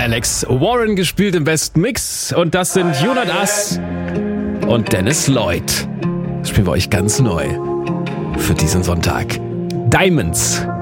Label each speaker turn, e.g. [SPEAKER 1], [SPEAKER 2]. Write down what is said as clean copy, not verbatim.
[SPEAKER 1] Alex Warren gespielt im besten Mix. Und das sind You Not Us und Dennis Lloyd. Das spielen wir euch ganz neu für diesen Sonntag. Diamonds.